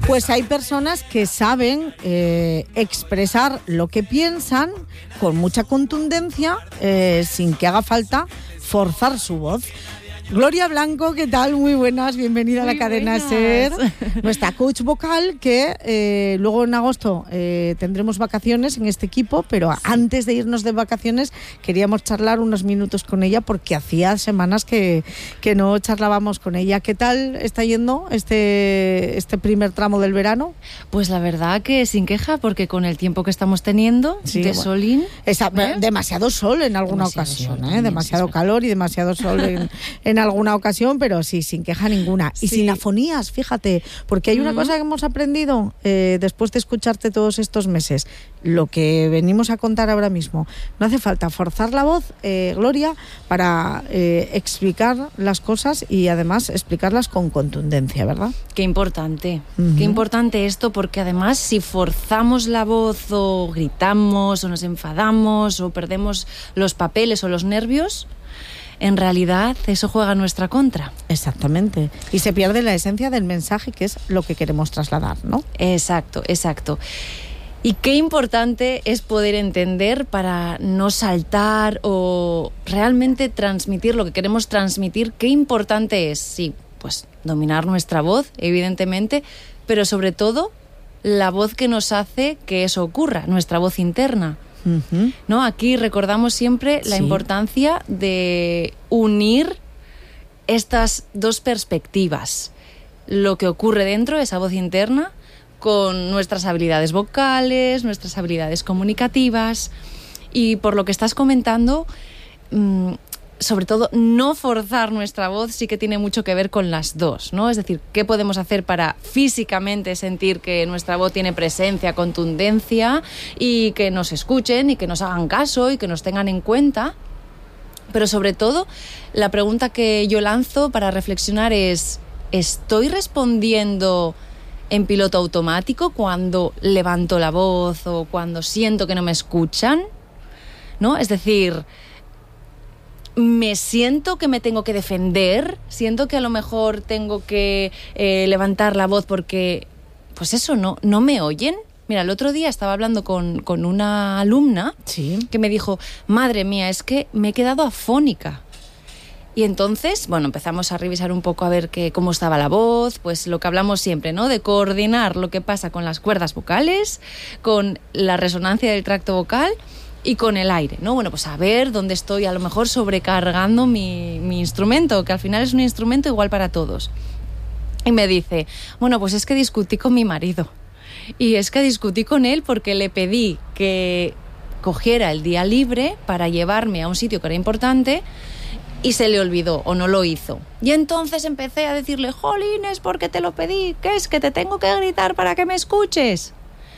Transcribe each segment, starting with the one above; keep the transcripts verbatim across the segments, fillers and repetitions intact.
Pues hay personas que saben eh, expresar lo que piensan con mucha contundencia, eh, sin que haga falta forzar su voz. Gloria Blanco, ¿qué tal? Muy buenas, bienvenida Muy a la cadena buenas. SER, nuestra coach vocal, que eh, luego en agosto eh, tendremos vacaciones en este equipo, pero sí. Antes de irnos de vacaciones queríamos charlar unos minutos con ella porque hacía semanas que, que no charlábamos con ella. ¿Qué tal está yendo este, este primer tramo del verano? Pues la verdad que sin queja, porque con el tiempo que estamos teniendo sí, de bueno, solín... Esa, ¿eh? Demasiado sol en alguna demasiado ocasión, sol, ¿eh? también, demasiado sí, calor y demasiado sol en, en alguna ocasión, pero sí, sin queja ninguna. Y sí. Sin afonías, fíjate, porque hay una uh-huh. cosa que hemos aprendido eh, después de escucharte todos estos meses, lo que venimos a contar ahora mismo. No hace falta forzar la voz, eh, Gloria, para eh, explicar las cosas y además explicarlas con contundencia, ¿verdad? Qué importante, uh-huh. qué importante esto, porque además si forzamos la voz o gritamos o nos enfadamos o perdemos los papeles o los nervios, en realidad eso juega en nuestra contra. Exactamente. Y se pierde la esencia del mensaje, que es lo que queremos trasladar, ¿no? Exacto, exacto. Y qué importante es poder entender para no saltar o realmente transmitir lo que queremos transmitir. Qué importante es, sí, pues dominar nuestra voz, evidentemente, pero sobre todo la voz que nos hace que eso ocurra, nuestra voz interna. Uh-huh. ¿No? Aquí recordamos siempre la sí. importancia de unir estas dos perspectivas, lo que ocurre dentro, esa voz interna, con nuestras habilidades vocales, nuestras habilidades comunicativas. Y por lo que estás comentando, mmm, sobre todo no forzar nuestra voz sí que tiene mucho que ver con las dos, ¿no? Es decir, ¿qué podemos hacer para físicamente sentir que nuestra voz tiene presencia, contundencia y que nos escuchen y que nos hagan caso y que nos tengan en cuenta? Pero sobre todo, la pregunta que yo lanzo para reflexionar es, ¿estoy respondiendo en piloto automático cuando levanto la voz o cuando siento que no me escuchan? ¿No? Es decir, me siento que me tengo que defender, siento que a lo mejor tengo que eh, levantar la voz porque, pues eso, no, no me oyen. Mira, el otro día estaba hablando con, con una alumna sí. que me dijo, madre mía, es que me he quedado afónica. Y entonces, bueno, empezamos a revisar un poco a ver que, cómo estaba la voz, pues lo que hablamos siempre, ¿no? De coordinar lo que pasa con las cuerdas vocales, con la resonancia del tracto vocal y con el aire, ¿no? Bueno, pues a ver dónde estoy a lo mejor sobrecargando mi, mi instrumento, que al final es un instrumento igual para todos. Y me dice, bueno, pues es que discutí con mi marido. Y es que discutí con él porque le pedí que cogiera el día libre para llevarme a un sitio que era importante y se le olvidó o no lo hizo. Y entonces empecé a decirle, jolines, ¿por qué te lo pedí? ¿Qué es? ¿Que te tengo que gritar para que me escuches?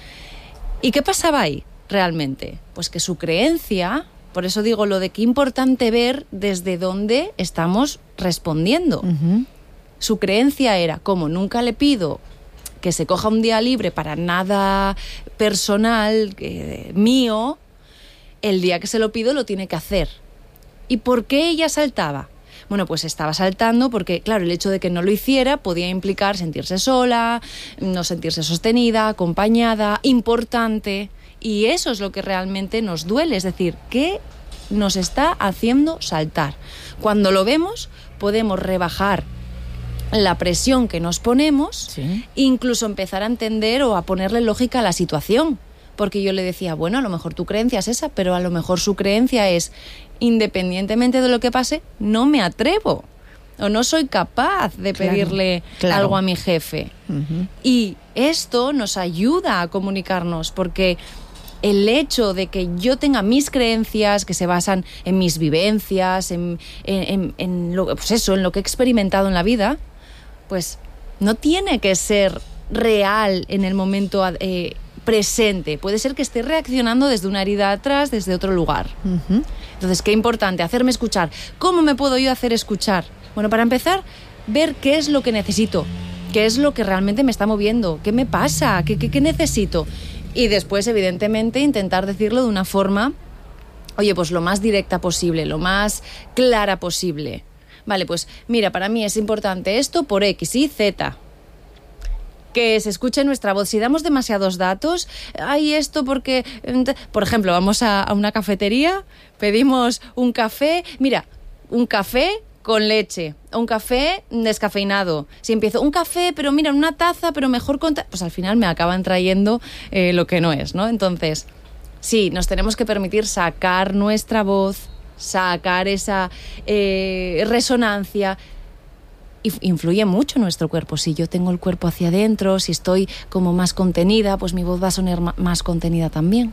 ¿Y qué pasaba ahí? Realmente, pues que su creencia, por eso digo lo de que importante ver desde dónde estamos respondiendo. Uh-huh. Su creencia era, como nunca le pido que se coja un día libre para nada personal, eh, mío, el día que se lo pido lo tiene que hacer. ¿Y por qué ella saltaba? Bueno, pues estaba saltando porque, claro, el hecho de que no lo hiciera podía implicar sentirse sola, no sentirse sostenida, acompañada, importante. Y eso es lo que realmente nos duele, es decir, ¿qué nos está haciendo saltar? Cuando lo vemos, podemos rebajar la presión que nos ponemos, sí. incluso empezar a entender o a ponerle lógica a la situación. Porque yo le decía, bueno, a lo mejor tu creencia es esa, pero a lo mejor su creencia es, independientemente de lo que pase, no me atrevo o no soy capaz de claro, pedirle claro. algo a mi jefe. Uh-huh. Y esto nos ayuda a comunicarnos porque el hecho de que yo tenga mis creencias que se basan en mis vivencias, en, en, en, en, lo, pues eso, en lo que he experimentado en la vida, pues no tiene que ser real en el momento eh, presente. Puede ser que esté reaccionando desde una herida atrás, desde otro lugar. Uh-huh. Entonces, qué importante, hacerme escuchar. ¿Cómo me puedo yo hacer escuchar? Bueno, para empezar, ver qué es lo que necesito, qué es lo que realmente me está moviendo, qué me pasa, qué, qué, qué necesito. Y después, evidentemente, intentar decirlo de una forma, oye, pues lo más directa posible, lo más clara posible. Vale, pues mira, para mí es importante esto por X y Z. que se escuche nuestra voz. Si damos demasiados datos, hay esto porque... Por ejemplo, vamos a, a una cafetería, pedimos un café... Mira, un café con leche, un café descafeinado. Si empiezo un café, pero mira, una taza, pero mejor con... Ta-", pues al final me acaban trayendo eh, lo que no es, ¿no? Entonces, sí, nos tenemos que permitir sacar nuestra voz, sacar esa eh, resonancia... Influye mucho nuestro cuerpo. Si yo tengo el cuerpo hacia adentro, si estoy como más contenida, pues mi voz va a sonar más contenida también.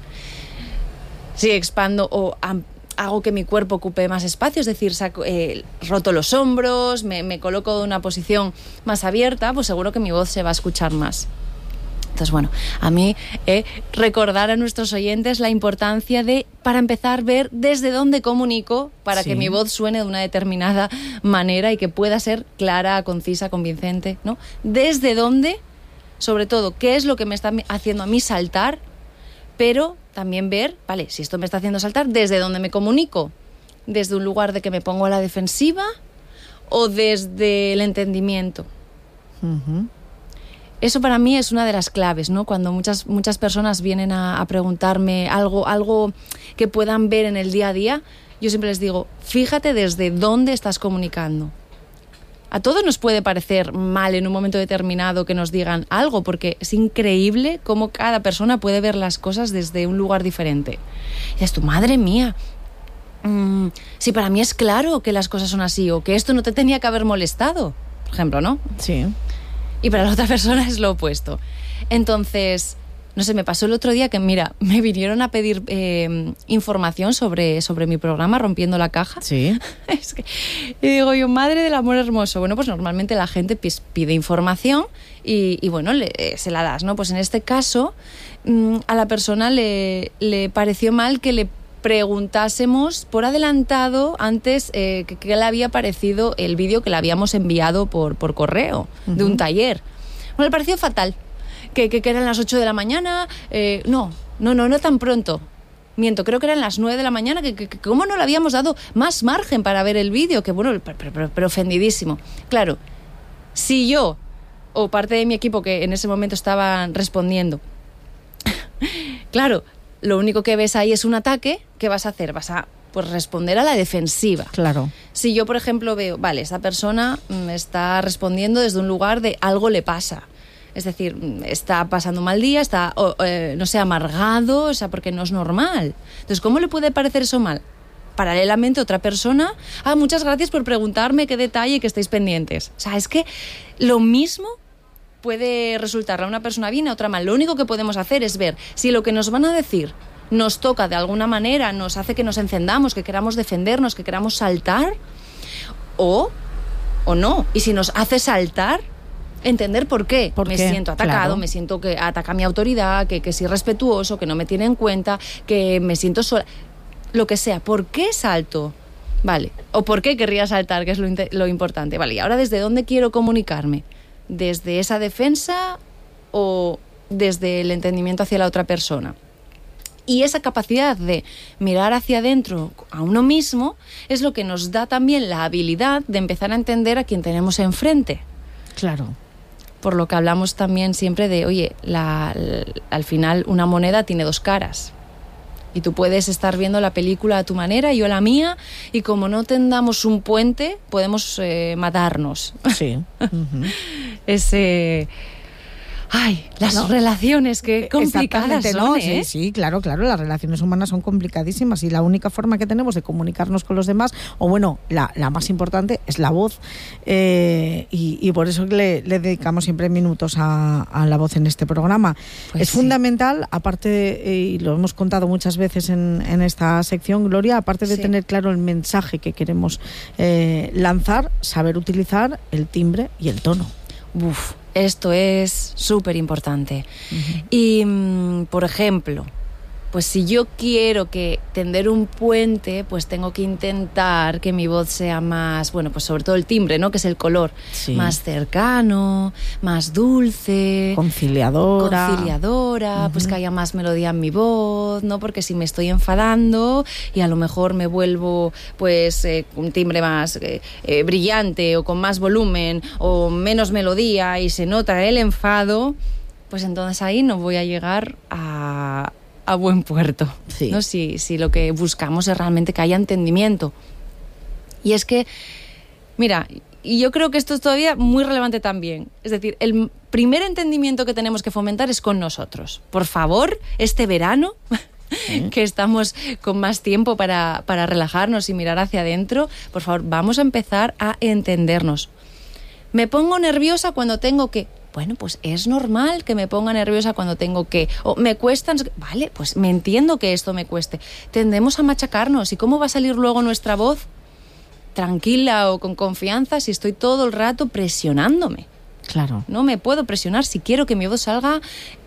Si expando o hago que mi cuerpo ocupe más espacio, es decir, saco, eh, roto los hombros, me, me coloco en una posición más abierta, pues seguro que mi voz se va a escuchar más. Entonces, bueno, a mí eh, recordar a nuestros oyentes la importancia de, para empezar, ver desde dónde comunico para sí. que mi voz suene de una determinada manera y que pueda ser clara, concisa, convincente, ¿no? Desde dónde, sobre todo, qué es lo que me está haciendo a mí saltar, pero también ver, vale, si esto me está haciendo saltar, ¿desde dónde me comunico? ¿Desde un lugar de que me pongo a la defensiva o desde el entendimiento? Uh-huh. Eso para mí es una de las claves, ¿no? Cuando muchas, muchas personas vienen a, a preguntarme algo, algo que puedan ver en el día a día, yo siempre les digo, fíjate desde dónde estás comunicando. A todos nos puede parecer mal en un momento determinado que nos digan algo, porque es increíble cómo cada persona puede ver las cosas desde un lugar diferente. Y dices tú, madre mía, mmm, si para mí es claro que las cosas son así o que esto no te tenía que haber molestado, por ejemplo, ¿no? Sí. Y para la otra persona es lo opuesto. Entonces, no sé, me pasó el otro día que, mira, me vinieron a pedir eh, información sobre, sobre mi programa Rompiendo la Caja. Sí. Es que, y digo yo, madre del amor hermoso. Bueno, pues normalmente la gente pide información y, y bueno, le, se la das, ¿no? Pues en este caso, mmm, a la persona le, le pareció mal que le preguntásemos por adelantado antes eh, que, que le había parecido el vídeo que le habíamos enviado por, por correo, uh-huh. de un taller. Bueno, le pareció fatal, que, que, que eran las ocho de la mañana, eh, no, no, no, no tan pronto. Miento, creo que eran las nueve de la mañana, que, que, que cómo no le habíamos dado más margen para ver el vídeo, que bueno, pero, pero, pero ofendidísimo. Claro, si yo, o parte de mi equipo que en ese momento estaban respondiendo, claro, lo único que ves ahí es un ataque, ¿qué vas a hacer? Vas a pues, responder a la defensiva. Claro. Si yo, por ejemplo, veo, vale, esa persona me está respondiendo desde un lugar de algo le pasa. Es decir, está pasando un mal día, está, o, eh, no sé, amargado, o sea, porque no es normal. Entonces, ¿cómo le puede parecer eso mal? Paralelamente, otra persona, ah, muchas gracias por preguntarme qué detalle, que estáis pendientes. O sea, es que lo mismo puede resultarle a una persona bien y a otra mal. Lo único que podemos hacer es ver si lo que nos van a decir nos toca de alguna manera, nos hace que nos encendamos, que queramos defendernos, que queramos saltar, o, o no. Y si nos hace saltar, entender por qué. ¿Por me qué? siento atacado, Claro. me siento que ataca mi autoridad, que, que es irrespetuoso, que no me tiene en cuenta, que me siento sola. Lo que sea. ¿Por qué salto? Vale. ¿O por qué querría saltar? Que es lo, lo importante. Vale. ¿Y ahora desde dónde quiero comunicarme? ¿Desde esa defensa o desde el entendimiento hacia la otra persona? Y esa capacidad de mirar hacia adentro a uno mismo es lo que nos da también la habilidad de empezar a entender a quien tenemos enfrente. Claro. Por lo que hablamos también siempre de, oye, la, la, al final una moneda tiene dos caras. Y tú puedes estar viendo la película a tu manera y yo la mía, y como no tendamos un puente, podemos eh, matarnos. Sí. Uh-huh. Ese... Ay, las no. relaciones, qué complicadas son, no, ¿eh? Sí, sí, claro, claro, las relaciones humanas son complicadísimas y la única forma que tenemos de comunicarnos con los demás, o bueno, la, la más importante es la voz, eh, y, y por eso le, le dedicamos siempre minutos a, a la voz en este programa. Pues es sí. fundamental, aparte, de, y lo hemos contado muchas veces en, en esta sección, Gloria, aparte de sí. tener claro el mensaje que queremos eh, lanzar, saber utilizar el timbre y el tono. Uf. Esto es súper importante. Uh-huh. Y, por ejemplo, pues si yo quiero que tender un puente, pues tengo que intentar que mi voz sea más, bueno, pues sobre todo el timbre, ¿no? Que es el color, sí. más cercano, más dulce, conciliadora, conciliadora, uh-huh. pues que haya más melodía en mi voz, ¿no? Porque si me estoy enfadando y a lo mejor me vuelvo, pues, eh, un timbre más eh, eh, brillante o con más volumen o menos melodía y se nota el enfado, pues entonces ahí no voy a llegar a a buen puerto, sí. ¿no? Si, si lo que buscamos es realmente que haya entendimiento. Y es que, mira, y yo creo que esto es todavía muy relevante también. Es decir, el primer entendimiento que tenemos que fomentar es con nosotros. Por favor, este verano, ¿sí? que estamos con más tiempo para, para relajarnos y mirar hacia adentro, por favor, vamos a empezar a entendernos. Me pongo nerviosa cuando tengo que... Bueno, pues es normal que me ponga nerviosa cuando tengo que... O me cuesta... Vale, pues me entiendo que esto me cueste. Tendemos a machacarnos. ¿Y cómo va a salir luego nuestra voz? Tranquila o con confianza si estoy todo el rato presionándome. Claro. No me puedo presionar si quiero que mi voz salga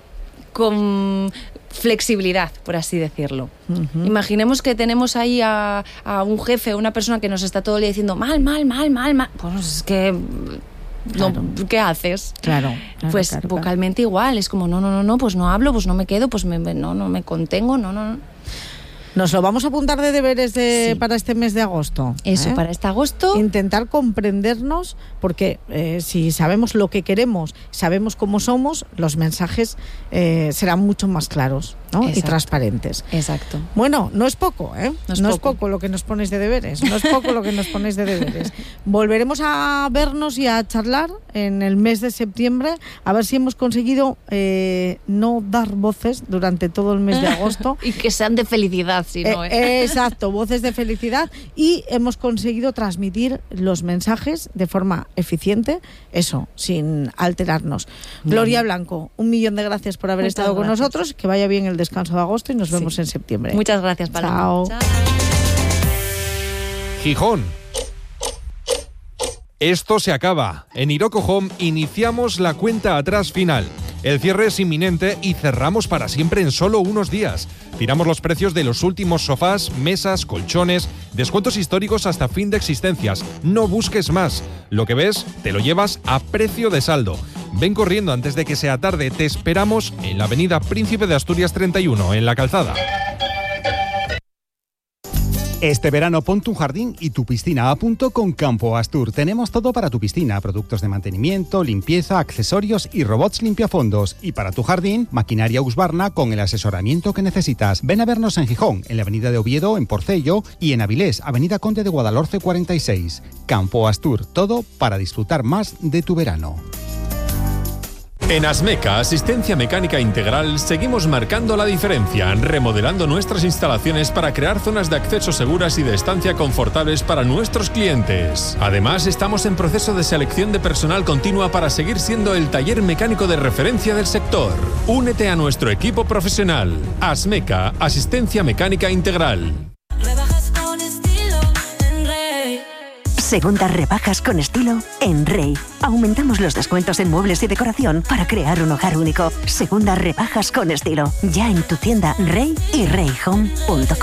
con flexibilidad, por así decirlo. Uh-huh. Imaginemos que tenemos ahí a, a un jefe, una persona que nos está todo el día diciendo mal, mal, mal, mal, mal. Pues es que... Claro. No, ¿qué haces? Claro, claro pues claro, vocalmente claro. igual, es como no, no, no, no, pues no hablo, pues no me quedo, pues me, no, no me contengo, no, no, no. Nos lo vamos a apuntar de deberes de, sí. para este mes de agosto. Eso, ¿eh? para este agosto. Intentar comprendernos, porque eh, si sabemos lo que queremos, sabemos cómo somos, los mensajes eh, serán mucho más claros, ¿no? Y transparentes. Exacto. Bueno, no es poco, ¿eh? No, es, no poco. es poco lo que nos pones de deberes, no es poco lo que nos pones de deberes. Volveremos a vernos y a charlar en el mes de septiembre, a ver si hemos conseguido eh, no dar voces durante todo el mes de agosto. Y que sean de felicidad. Si no, ¿eh? Eh, exacto, voces de felicidad, y hemos conseguido transmitir los mensajes de forma eficiente, eso, sin alterarnos. Bien. Gloria Blanco, un millón de gracias por haber Muchas estado gracias. con nosotros, que vaya bien el descanso de agosto y nos sí. vemos en septiembre. Muchas gracias, Paloma. Chao. Chao. Gijón. Esto se acaba. En Iroko Home iniciamos la cuenta atrás final. El cierre es inminente y cerramos para siempre en solo unos días. Tiramos los precios de los últimos sofás, mesas, colchones, descuentos históricos hasta fin de existencias. No busques más. Lo que ves, te lo llevas a precio de saldo. Ven corriendo antes de que sea tarde. Te esperamos en la avenida Príncipe de Asturias treinta y uno, en La Calzada. Este verano pon tu jardín y tu piscina a punto con Campo Astur. Tenemos todo para tu piscina, productos de mantenimiento, limpieza, accesorios y robots limpiafondos. Y para tu jardín, maquinaria Husqvarna con el asesoramiento que necesitas. Ven a vernos en Gijón, en la avenida de Oviedo, en Porcello, y en Avilés, avenida Conde de Guadalhorce cuarenta y seis. Campo Astur, todo para disfrutar más de tu verano. En Asmeca, Asistencia Mecánica Integral, seguimos marcando la diferencia, remodelando nuestras instalaciones para crear zonas de acceso seguras y de estancia confortables para nuestros clientes. Además, estamos en proceso de selección de personal continua para seguir siendo el taller mecánico de referencia del sector. Únete a nuestro equipo profesional. Asmeca, Asistencia Mecánica Integral. Segundas rebajas con estilo en Rey. Aumentamos los descuentos en muebles y decoración para crear un hogar único. Segundas rebajas con estilo. Ya en tu tienda Rey y rey home punto com.